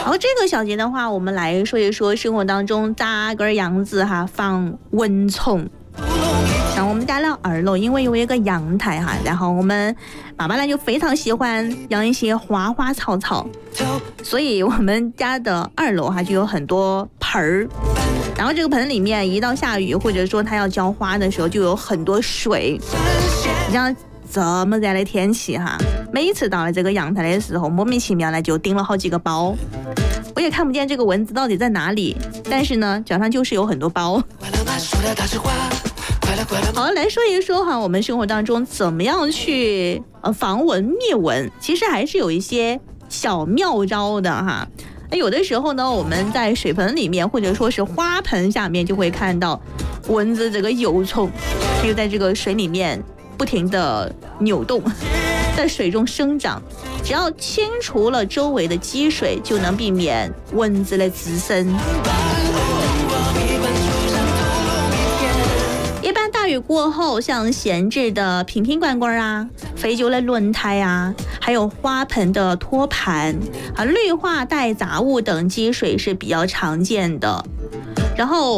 好，这个小节的话，我们来说一说生活当中咋个样子哈放蚊虫。像我们家的2楼，因为有一个阳台哈，然后我们爸爸呢就非常喜欢养一些花花草草，所以我们家的2楼哈就有很多盆儿，然后这个盆里面一到下雨或者说它要浇花的时候，就有很多水。你像这么热的天气哈，每一次到了这个阳台的时候，莫名其妙呢就叮了好几个包，我也看不见这个蚊子到底在哪里，但是呢脚上就是有很多包。好，来说一说哈，我们生活当中怎么样去防蚊灭蚊，其实还是有一些小妙招的哈。有的时候呢，我们在水盆里面或者说是花盆下面就会看到蚊子这个幼虫，它就在这个水里面不停的扭动，在水中生长。只要清除了周围的积水，就能避免蚊子的滋生。一般大雨过后，像闲置的瓶瓶罐罐啊、废旧的轮胎啊，还有花盆的托盘啊、绿化带杂物等积水是比较常见的。然后